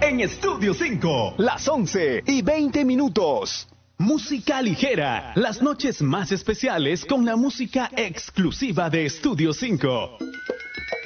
en Estudio 5. Las 11:20. Música ligera. Las noches más especiales con la música exclusiva de Estudio 5.